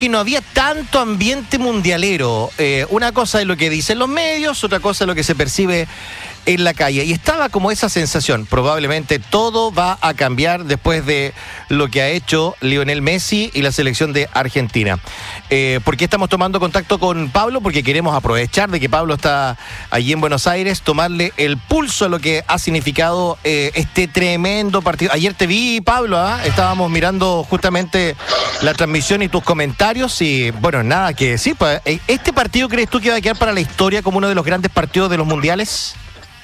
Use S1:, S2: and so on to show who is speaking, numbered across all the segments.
S1: y no había tanto ambiente mundialero. Una cosa es lo que dicen los medios, otra cosa es lo que se percibe en la calle. Y estaba como esa sensación. Probablemente todo va a cambiar después de lo que ha hecho Lionel Messi y la selección de Argentina. ¿Por qué estamos tomando contacto con Pablo? Porque queremos aprovechar de que Pablo está allí en Buenos Aires, tomarle el pulso a lo que ha significado este tremendo partido. Ayer te vi, Pablo, estábamos mirando justamente la transmisión y tus comentarios y, bueno, nada que decir. Pues, ¿este partido crees tú que va a quedar para la historia como uno de los grandes partidos de los mundiales?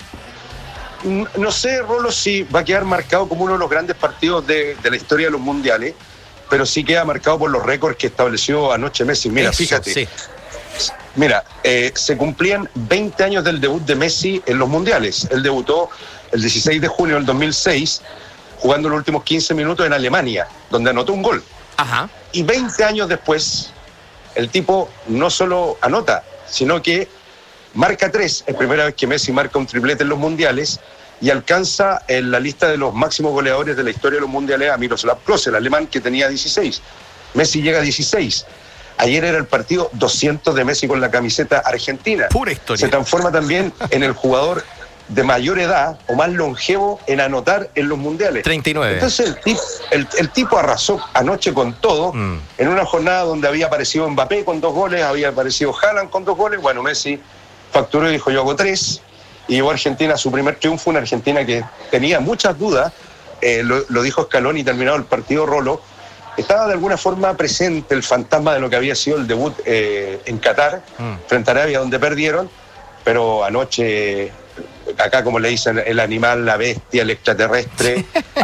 S2: No sé, Rolo, si va a quedar marcado como uno de los grandes partidos de la historia de los mundiales, pero sí queda marcado por los récords que estableció anoche Messi. Mira, eso, fíjate. Sí. Mira, se cumplían 20 años del debut de Messi en los mundiales. Él debutó el 16 de junio del 2006, jugando los últimos 15 minutos en Alemania, donde anotó un gol.
S1: Ajá.
S2: Y 20 años después, el tipo no solo anota, sino que marca 3, es primera vez que Messi marca un triplete en los mundiales y alcanza en la lista de los máximos goleadores de la historia de los mundiales a Miroslav Klose, el alemán, que tenía 16. Messi llega a 16. Ayer era el partido 200 de Messi con la camiseta argentina.
S1: Pura historia.
S2: Se transforma también en el jugador de mayor edad o más longevo en anotar en los mundiales.
S1: 39.
S2: Entonces el tipo arrasó anoche con todo, en una jornada donde había aparecido Mbappé con 2 goles, había aparecido Haaland con 2 goles. Bueno, Messi facturó y dijo: yo hago 3, y llevó a Argentina a su primer triunfo, una Argentina que tenía muchas dudas, lo dijo Scaloni terminado el partido, Rolo. Estaba de alguna forma presente el fantasma de lo que había sido el debut en Qatar, frente a Arabia, donde perdieron, pero anoche, acá como le dicen, el animal, la bestia, el extraterrestre,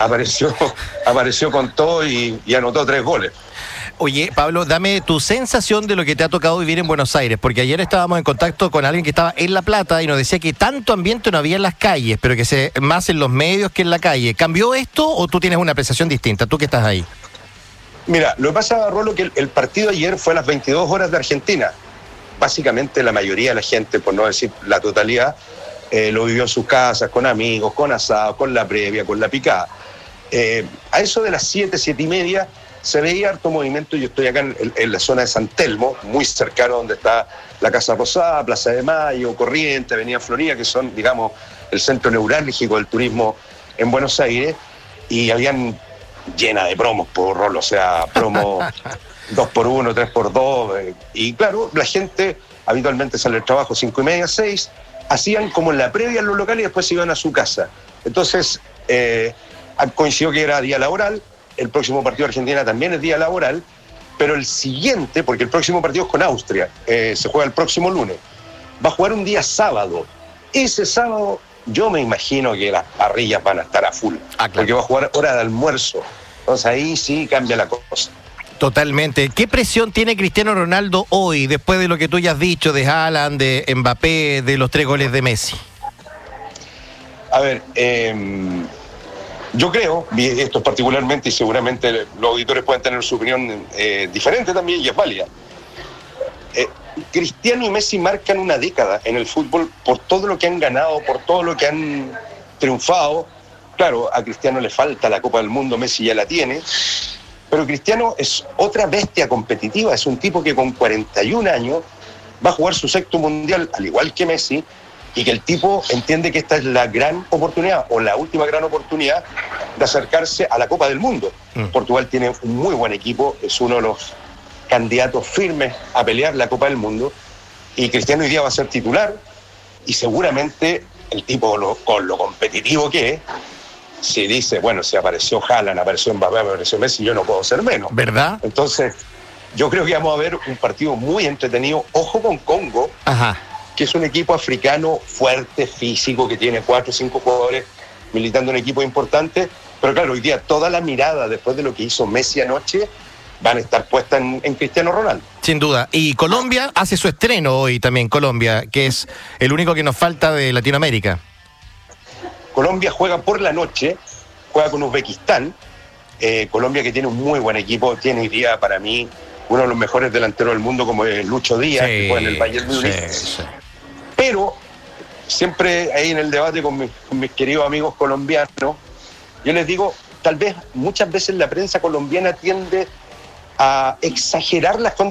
S2: apareció con todo y anotó 3 goles.
S1: Oye, Pablo, dame tu sensación de lo que te ha tocado vivir en Buenos Aires, porque ayer estábamos en contacto con alguien que estaba en La Plata y nos decía que tanto ambiente no había en las calles, pero que más en los medios que en la calle. ¿Cambió esto o tú tienes una apreciación distinta, tú que estás ahí?
S2: Mira, lo que pasa, Rolo, que el partido ayer fue a las 22 horas de Argentina. Básicamente la mayoría de la gente, por no decir la totalidad, lo vivió en sus casas, con amigos, con asados, con la previa, con la picada. A eso de las 7:30, se veía harto movimiento. Yo estoy acá en la zona de San Telmo, muy cercano donde está la Casa Rosada, Plaza de Mayo, Corrientes, Avenida Florida, que son, digamos, el centro neurálgico del turismo en Buenos Aires, y habían llena de promos por Rolo, o sea, promos 2x1, 3x2, y claro, la gente habitualmente sale del trabajo 5:30, 6, hacían como en la previa en los locales y después se iban a su casa. Entonces, coincidió que era día laboral. El próximo partido de Argentina también es día laboral, pero el siguiente, porque el próximo partido es con Austria, se juega el próximo lunes, va a jugar un día sábado. Ese sábado yo me imagino que las parrillas van a estar a full, claro, porque va a jugar hora de almuerzo. Entonces ahí sí cambia la cosa.
S1: Totalmente. ¿Qué presión tiene Cristiano Ronaldo hoy, después de lo que tú ya has dicho de Haaland, de Mbappé, de los 3 goles de Messi?
S2: A ver, yo creo, esto particularmente, y seguramente los auditores pueden tener su opinión diferente también, y es válida. Cristiano y Messi marcan una década en el fútbol por todo lo que han ganado, por todo lo que han triunfado. Claro, a Cristiano le falta la Copa del Mundo, Messi ya la tiene, pero Cristiano es otra bestia competitiva, es un tipo que con 41 años va a jugar su 6º mundial, al igual que Messi, y que el tipo entiende que esta es la gran oportunidad, o la última gran oportunidad, de acercarse a la Copa del Mundo. Portugal tiene un muy buen equipo, es uno de los candidatos firmes a pelear la Copa del Mundo, y Cristiano hoy día va a ser titular, y seguramente el tipo, con lo competitivo que es, si dice, bueno, si apareció Haaland, apareció Mbappé, apareció Messi, yo no puedo ser menos.
S1: ¿Verdad?
S2: Entonces, yo creo que vamos a ver un partido muy entretenido. Ojo con Congo, que es un equipo africano fuerte, físico, que tiene 4 o 5 jugadores militando en equipos importantes, pero claro, hoy día toda la mirada, después de lo que hizo Messi anoche, van a estar puestas en Cristiano Ronaldo.
S1: Sin duda. Y Colombia hace su estreno hoy también, Colombia, que es el único que nos falta de Latinoamérica.
S2: Colombia juega por la noche, juega con Uzbekistán. Colombia, que tiene un muy buen equipo, tiene hoy día para mí uno de los mejores delanteros del mundo, como es Lucho Díaz, que juega en el Bayern Múnich. Sí. Pero siempre ahí en el debate con mis queridos amigos colombianos, yo les digo, tal vez muchas veces la prensa colombiana tiende a exagerar las condiciones